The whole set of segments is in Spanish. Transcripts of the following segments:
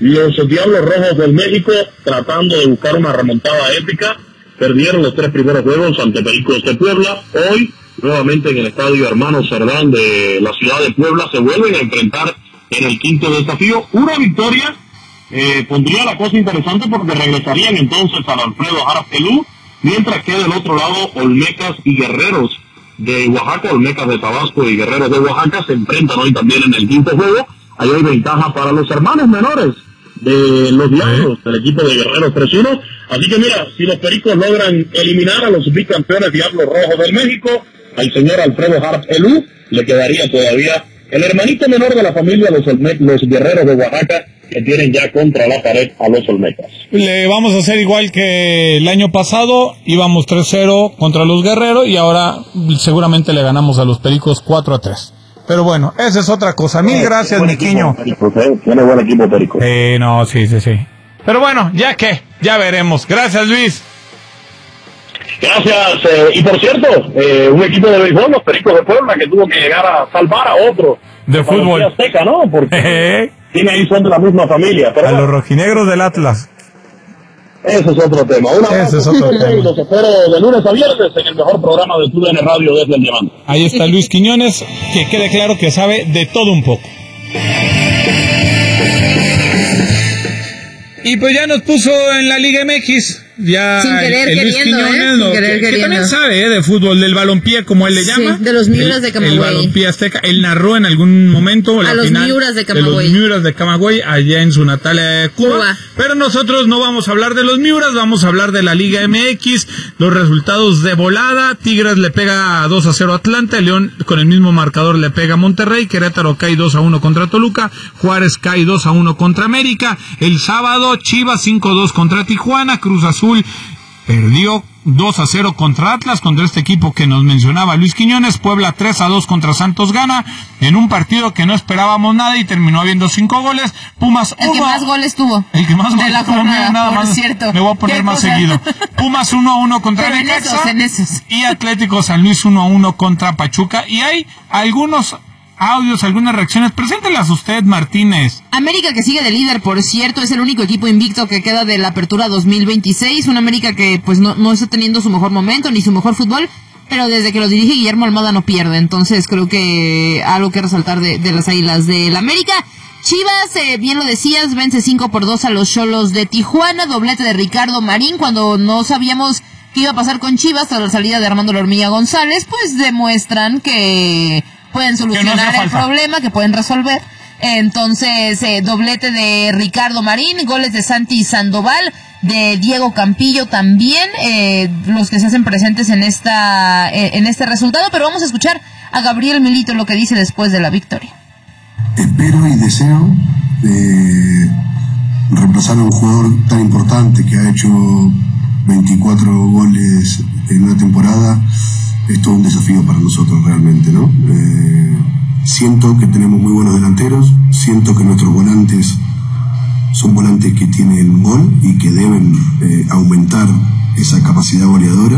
Los Diablos Rojos del México, tratando de buscar una remontada épica, perdieron los 3 primeros juegos ante Pericos de Puebla. Hoy, nuevamente en el estadio Hermano Cerdán de la ciudad de Puebla, se vuelven a enfrentar en el quinto desafío. Una victoria pondría la cosa interesante porque regresarían entonces al Alfredo Harp Elú, mientras que del otro lado Olmecas y Guerreros de Oaxaca, Olmecas de Tabasco y Guerreros de Oaxaca se enfrentan hoy también en el quinto juego. Ahí hay ventaja para los hermanos menores de los Diablos, del equipo de Guerreros 3-1. Así que mira, si los Pericos logran eliminar a los bicampeones Diablos Rojos del México, al señor Alfredo Harp Elú le quedaría todavía el hermanito menor de la familia, los Guerreros de Oaxaca, que tienen ya contra la pared a los Olmecas. Le vamos a hacer igual que el año pasado, íbamos 3-0 contra los Guerreros y ahora seguramente le ganamos a los Pericos 4-3. Pero bueno, esa es otra cosa. Mil gracias, Miquiño. Tiene buen equipo Perico. No, sí. Pero bueno, ya veremos. Gracias, Luis. Gracias. Y por cierto, un equipo de béisbol, los Pericos de Puebla, que tuvo que llegar a salvar a otro. De fútbol. Azteca, ¿no? Porque tiene ahí son de la misma familia. Pero los rojinegros del Atlas. Ese es otro tema. Ese es otro tema. Y los espero de lunes a viernes en el mejor programa de TUDN Radio desde el Diamante. Ahí está Luis Quiñones, que quede claro que sabe de todo un poco. Y pues ya nos puso en la Liga MX. Ya sin querer el Luis queriendo, Quiñones, que también sabe de fútbol, del balompié, como él le llama. Sí, de los Miuras de Camagüey. El balompié azteca. Él narró en algún momento la los final Miuras de Camagüey. De los Miuras de Camagüey, allá en su natal Cuba. Pero nosotros no vamos a hablar de los Miuras, vamos a hablar de la Liga MX, los resultados de volada. Tigres le pega 2-0 a Atlanta, León con el mismo marcador le pega a Monterrey, Querétaro cae 2-1 contra Toluca, Juárez cae 2-1 contra América. El sábado Chivas 5-2 contra Tijuana, Cruz Azul perdió 2-0 contra Atlas, contra este equipo que nos mencionaba Luis Quiñones. Puebla 3-2 contra Santos gana, en un partido que no esperábamos nada y terminó habiendo 5 goles. Pumas 1. El que más goles tuvo. El que más goles de la tuvo, jornada, nada por más. cierto. Me voy a poner más seguido. Pumas 1-1 contra Necaxa. En esos. Y Atlético San Luis 1-1 contra Pachuca. Y hay algunos audios, algunas reacciones. Preséntelas usted, Martínez. América, que sigue de líder, por cierto, es el único equipo invicto que queda de la apertura 2026. Una América que pues no está teniendo su mejor momento ni su mejor fútbol, pero desde que lo dirige Guillermo Almada no pierde. Entonces creo que algo que resaltar de las Águilas del América. Chivas, bien lo decías, vence 5-2 a los Xolos de Tijuana, doblete de Ricardo Marín. Cuando no sabíamos qué iba a pasar con Chivas tras la salida de Armando La Hormiga González, pues demuestran que pueden solucionar el problema, que pueden resolver. Entonces, doblete de Ricardo Marín, goles de Santi Sandoval, de Diego Campillo también, los que se hacen presentes en este resultado. Pero vamos a escuchar a Gabriel Milito lo que dice después de la victoria. Espero y deseo reemplazar a un jugador tan importante que ha hecho 24 goles en una temporada. Es todo un desafío para nosotros realmente, ¿no? Siento que tenemos muy buenos delanteros, siento que nuestros volantes son volantes que tienen gol y que deben aumentar esa capacidad goleadora.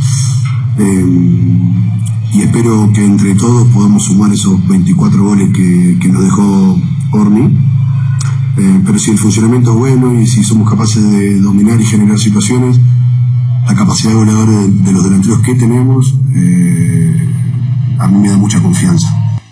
Y espero que entre todos podamos sumar esos 24 goles que nos dejó Orni. Pero si el funcionamiento es bueno y si somos capaces de dominar y generar situaciones, la capacidad goleadora de los delanteros que tenemos a mí me da mucha confianza.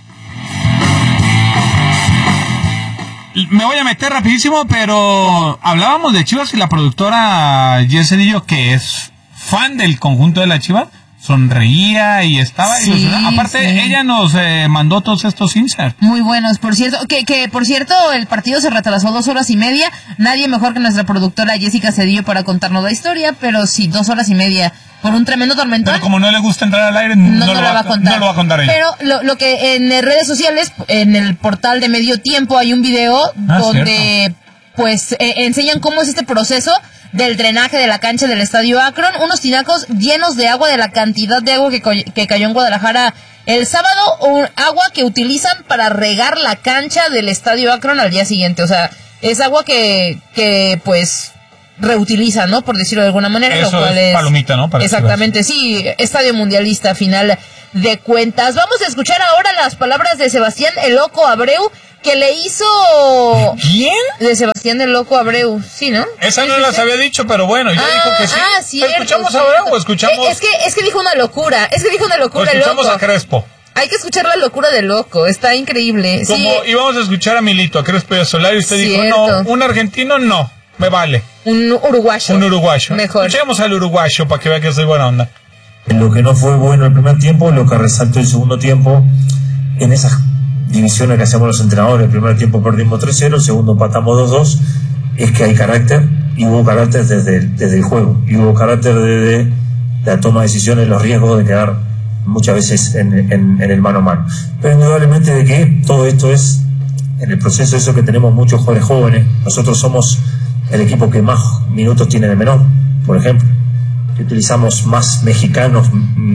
Me voy a meter rapidísimo, pero hablábamos de Chivas y la productora Jess Cedillo, que es fan del conjunto de la Chivas, sonreía y estaba ilusionada. Aparte, ella nos mandó todos estos inserts. Muy buenos, por cierto. Que por cierto, el partido se retrasó 2 horas y media. Nadie mejor que nuestra productora Jessica Cedillo para contarnos la historia, pero sí, 2 horas y media por un tremendo tormentón. Pero como no le gusta entrar al aire, no lo va a contar. No lo va a contar ella. Pero lo que en redes sociales, en el portal de Medio Tiempo, hay un video donde pues enseñan cómo es este proceso del drenaje de la cancha del Estadio Akron, unos tinacos llenos de agua, de la cantidad de agua que cayó en Guadalajara el sábado, agua que utilizan para regar la cancha del Estadio Akron al día siguiente. O sea, es agua que pues reutilizan, ¿no? Por decirlo de alguna manera. Eso lo cual es palomita, ¿no? Exactamente, sí, estadio mundialista final de cuentas. Vamos a escuchar ahora las palabras de Sebastián el Loco Abreu, que le hizo... ¿Quién? De Sebastián el Loco Abreu, sí, ¿no? Esa no las había dicho, pero bueno, ya dijo que sí. Cierto, ¿Escuchamos a Abreu o escuchamos? Es que dijo una locura, el Loco. Escuchamos a Crespo. Hay que escuchar la locura del Loco, está increíble. Como íbamos a escuchar a Milito, a Crespo y a Solari, usted dijo, no, un argentino no, me vale. Un uruguayo. Mejor. Escuchemos al uruguayo para que vea que soy buena onda. Lo que no fue bueno el primer tiempo, lo que resaltó el segundo tiempo, en esas divisiones que hacemos los entrenadores, el primer tiempo perdimos 3-0, el segundo empatamos 2-2, es que hay carácter, y hubo carácter desde el juego, y hubo carácter desde la toma de decisiones, los riesgos de quedar muchas veces en el mano a mano. Pero indudablemente de que todo esto es, en el proceso eso que tenemos muchos jugadores jóvenes, nosotros somos el equipo que más minutos tiene de menor, por ejemplo, que utilizamos más mexicanos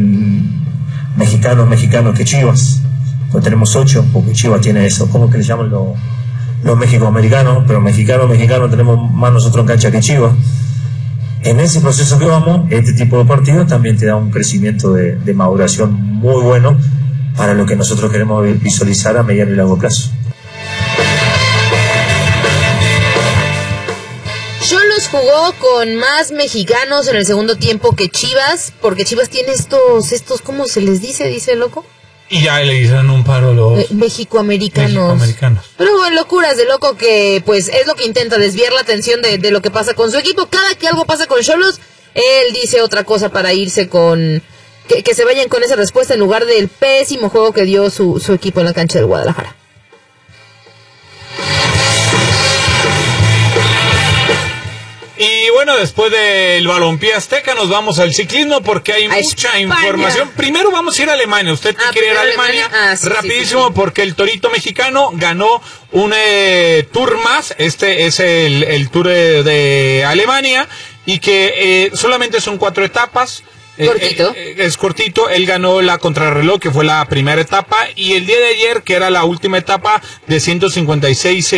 que Chivas, pues tenemos 8, porque Chivas tiene eso, ¿cómo que le llaman los mexicoamericanos? Pero mexicanos tenemos más nosotros en cancha que Chivas. En ese proceso que vamos, este tipo de partidos también te da un crecimiento de maduración muy bueno para lo que nosotros queremos visualizar a mediano y largo plazo. Xolos jugó con más mexicanos en el segundo tiempo que Chivas, porque Chivas tiene estos, ¿cómo se les dice el Loco? Y ya le hicieron un paro los Mexicoamericanos. Pero bueno, locuras de Loco, que pues es lo que intenta desviar la atención de lo que pasa con su equipo. Cada que algo pasa con Xolos, él dice otra cosa para irse con... Que se vayan con esa respuesta en lugar del pésimo juego que dio su equipo en la cancha del Guadalajara. Y bueno, después del balompié azteca nos vamos al ciclismo porque hay mucha información. Primero vamos a ir a Alemania. Usted quiere ir a Alemania. Rapidísimo, sí. Porque el torito mexicano ganó un tour más. Este es el tour de Alemania y que solamente son 4 etapas. Cortito. Es cortito. Él ganó la contrarreloj, que fue la primera etapa, y el día de ayer, que era la última etapa de 156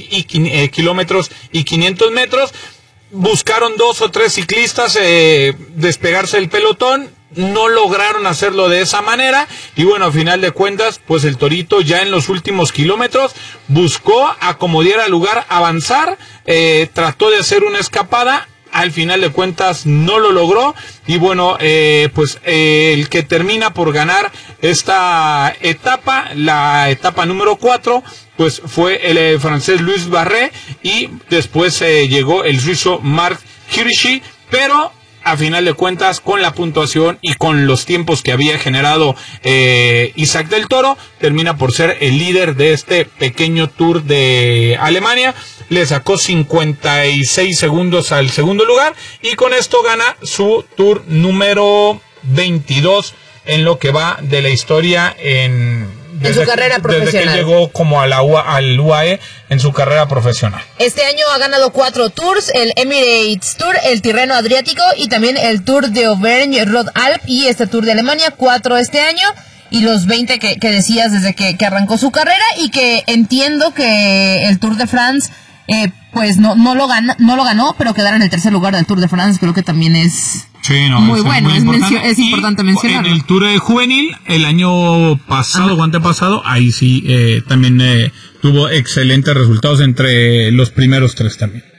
kilómetros y 500 metros, buscaron 2 o 3 ciclistas despegarse del pelotón, no lograron hacerlo de esa manera, y bueno, a final de cuentas, pues el torito ya en los últimos kilómetros buscó acomodar al lugar, avanzar, trató de hacer una escapada. Al final de cuentas no lo logró, y bueno, pues el que termina por ganar esta etapa, la etapa número 4, pues fue el francés Luis Barré, y después llegó el suizo Marc Hirschi, pero a final de cuentas, con la puntuación y con los tiempos que había generado Isaac del Toro, termina por ser el líder de este pequeño tour de Alemania. Le sacó 56 segundos al segundo lugar, y con esto gana su tour número 22 en lo que va de la historia en su carrera profesional. Desde que llegó como al UAE en su carrera profesional. Este año ha ganado 4 tours: el Emirates Tour, el Tirreno Adriático y también el Tour de Auvergne-Rhône-Alpes, y este Tour de Alemania, 4 este año. Y los 20 que decías desde que arrancó su carrera, y que entiendo que el Tour de France pues no lo ganó, pero quedar en el tercer lugar del Tour de France creo que también es muy bueno, es importante mencionarlo. En el Tour juvenil, el año pasado o antepasado, ahí sí también tuvo excelentes resultados entre los primeros 3 también.